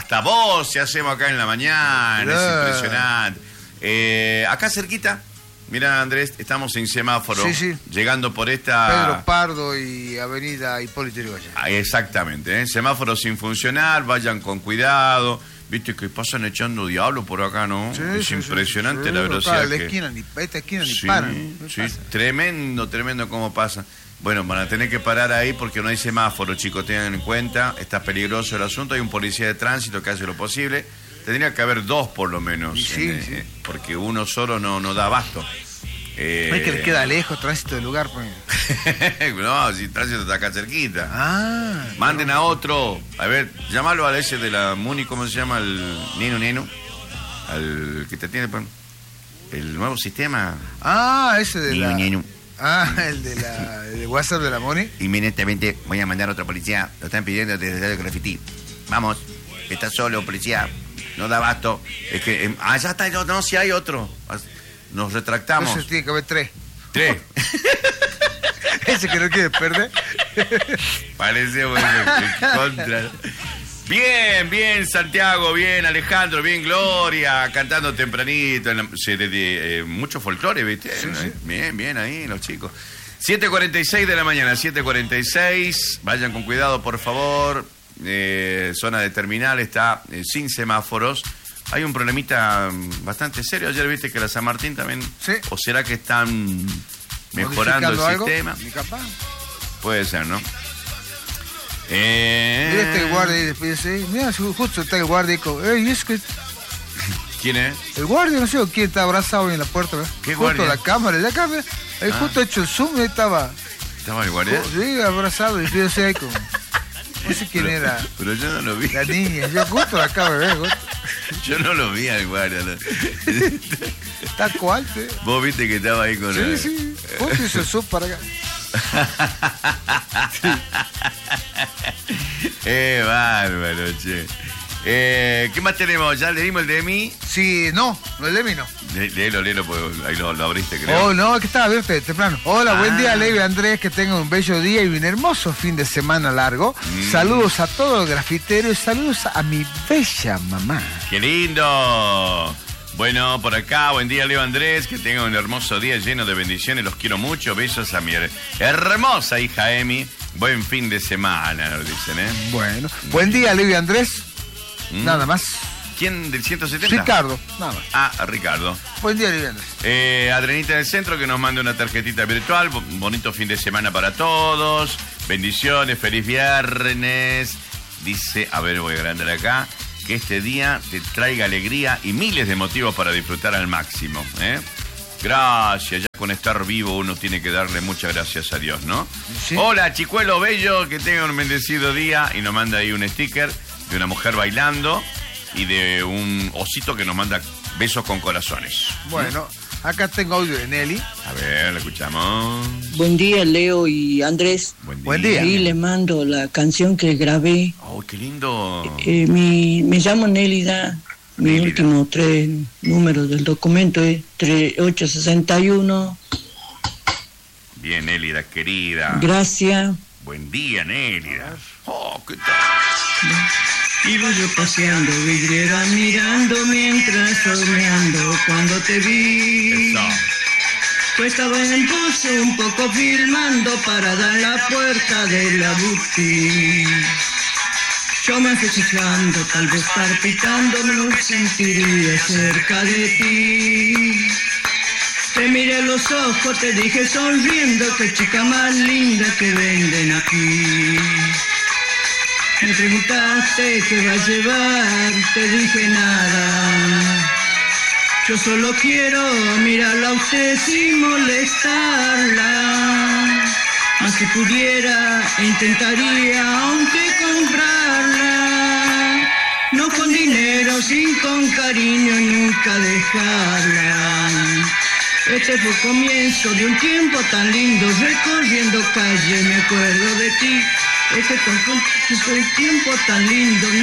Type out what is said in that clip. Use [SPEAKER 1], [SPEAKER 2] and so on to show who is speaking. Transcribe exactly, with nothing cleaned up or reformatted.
[SPEAKER 1] hasta vos si hacemos acá en la mañana, claro. Es impresionante. Eh, acá cerquita, mira Andrés, estamos en semáforo,
[SPEAKER 2] sí, sí.
[SPEAKER 1] Llegando por esta...
[SPEAKER 2] Pedro Pardo y Avenida Hipólito Yrigoyen.
[SPEAKER 1] Ah, exactamente, ¿eh? Semáforo sin funcionar, vayan con cuidado. Viste que pasan echando diablo por acá, ¿no? Sí, es sí, impresionante sí, sí. la velocidad.
[SPEAKER 2] Claro,
[SPEAKER 1] que...
[SPEAKER 2] la esquina, ni, esta esquina
[SPEAKER 1] sí,
[SPEAKER 2] ni paran. No
[SPEAKER 1] sí, tremendo, tremendo cómo pasa. Bueno, van a tener que parar ahí porque no hay semáforo, chicos, tengan en cuenta. Está peligroso el asunto, hay un policía de tránsito que hace lo posible. Tendría que haber dos por lo menos,
[SPEAKER 2] sí,
[SPEAKER 1] en,
[SPEAKER 2] sí.
[SPEAKER 1] Eh, porque uno solo no, no da abasto.
[SPEAKER 2] Eh... No es que le queda lejos tránsito del lugar, pues.
[SPEAKER 1] No, si tránsito está acá cerquita.
[SPEAKER 2] Ah.
[SPEAKER 1] Manden no. a otro. A ver, llámalo al ese de la Muni, ¿cómo se llama? El Nino Neno. Al que te tiene, pues, el nuevo sistema.
[SPEAKER 2] Ah, ese de
[SPEAKER 1] Nino,
[SPEAKER 2] la...
[SPEAKER 1] Nino.
[SPEAKER 2] Ah, el de la el de WhatsApp de la Moni.
[SPEAKER 1] Inmediatamente voy a mandar a otra policía. Lo están pidiendo desde el graffiti. Vamos, está solo, policía. No da abasto. Es que... Eh, ah, ya está. No, no, si hay otro. Nos retractamos.
[SPEAKER 2] Entonces tiene que haber tres.
[SPEAKER 1] Tres.
[SPEAKER 2] Ese que no quiere perder.
[SPEAKER 1] Parece bueno. Contra. Bien, bien, Santiago, bien, Alejandro, bien, Gloria, cantando tempranito. En la, se, de, de, eh, mucho folclore, ¿viste? Sí, sí. Bien, bien ahí, los chicos. siete cuarenta y seis de la mañana, siete cuarenta y seis. Vayan con cuidado, por favor. Eh, zona de terminal está eh, sin semáforos. Hay un problemita bastante serio. Ayer viste que la San Martín también...
[SPEAKER 2] Sí.
[SPEAKER 1] ¿O será que están mejorando el
[SPEAKER 2] algo?
[SPEAKER 1] sistema?
[SPEAKER 2] Ni capaz.
[SPEAKER 1] Puede ser, ¿no? Eh...
[SPEAKER 2] Mira este guardia ahí después dice, mira, justo está el guardia y dijo, ey, es que...
[SPEAKER 1] ¿Quién es?
[SPEAKER 2] El guardia, no sé quién está abrazado en la puerta, ¿verdad?
[SPEAKER 1] ¿Qué
[SPEAKER 2] justo
[SPEAKER 1] guardia?
[SPEAKER 2] La cámara, la cámara. Ahí ah. justo hecho el zoom, ahí estaba...
[SPEAKER 1] ¿Estaba el guardia?
[SPEAKER 2] Sí, abrazado, y yo sé ahí como... No sé quién
[SPEAKER 1] pero,
[SPEAKER 2] era.
[SPEAKER 1] Pero yo no lo vi.
[SPEAKER 2] La niña, yo justo la acabo de ver, justo.
[SPEAKER 1] Yo no lo vi al guardia. No.
[SPEAKER 2] Tal cual, sí.
[SPEAKER 1] Vos viste que estaba ahí con...
[SPEAKER 2] Sí, el... sí, justo hizo el zoom para acá.
[SPEAKER 1] Eh, bárbaro, che. Eh, ¿Qué más tenemos? ¿Ya leímos el de mí?
[SPEAKER 2] Sí, no, no el de mí no.
[SPEAKER 1] Le, léelo, léelo, porque ahí lo, lo abriste, creo.
[SPEAKER 2] Oh, no, que estaba abierto temprano. Hola, ah. buen día, Levi Andrés, que tengan un bello día y un hermoso fin de semana largo. Mm. Saludos a todos los grafiteros y saludos a mi bella mamá.
[SPEAKER 1] ¡Qué lindo! Bueno, por acá, buen día, Leo Andrés, que tengan un hermoso día lleno de bendiciones, los quiero mucho, besos a mi hermosa hija Emi, buen fin de semana, nos dicen, ¿eh?
[SPEAKER 2] Bueno, buen día, Levi Andrés, mm. nada más.
[SPEAKER 1] ¿Quién del ciento setenta?
[SPEAKER 2] Ricardo, nada más.
[SPEAKER 1] Ah, Ricardo.
[SPEAKER 2] Buen día, Levi Andrés.
[SPEAKER 1] Eh, Adrenita del Centro, que nos mande una tarjetita virtual, bonito fin de semana para todos, bendiciones, feliz viernes, dice, a ver, voy a agrandar acá, que este día te traiga alegría y miles de motivos para disfrutar al máximo, ¿eh? Gracias, ya con estar vivo uno tiene que darle muchas gracias a Dios, ¿no? ¿Sí? Hola, chicuelo bello, que tenga un bendecido día, y nos manda ahí un sticker de una mujer bailando y de un osito que nos manda besos con corazones.
[SPEAKER 2] Bueno, acá tengo audio de Nelly.
[SPEAKER 1] A ver, la escuchamos.
[SPEAKER 3] Buen día, Leo y Andrés.
[SPEAKER 1] Buen día.
[SPEAKER 2] Buen día.
[SPEAKER 3] Ahí les mando la canción que grabé.
[SPEAKER 1] Oh, qué lindo.
[SPEAKER 3] Eh, mi, me llamo Nélida. Mi Nélida. Último tres números del documento es tres ocho seis uno.
[SPEAKER 1] Bien, Nélida, querida.
[SPEAKER 3] Gracias.
[SPEAKER 1] Buen día, Nélida. Oh, ¿qué tal?
[SPEAKER 3] Iba yo paseando, vidriera mirando mientras horneando cuando te vi.
[SPEAKER 1] Eso.
[SPEAKER 3] Pues estaba en el pozo un poco filmando para dar la puerta de la boutique. Yo me fui chiflando, tal vez palpitando, me sentiría cerca de ti. Te miré los ojos, te dije sonriendo, qué chica más linda que venden aquí. Me preguntaste qué va a llevar, te dije nada. Yo solo quiero mirarla a usted sin molestarla. Mas si pudiera, intentaría aunque comprarla. No con dinero, sin con cariño, nunca dejarla. Este fue el comienzo de un tiempo tan lindo, recorriendo calles me acuerdo de ti. Este fue el tiempo tan lindo.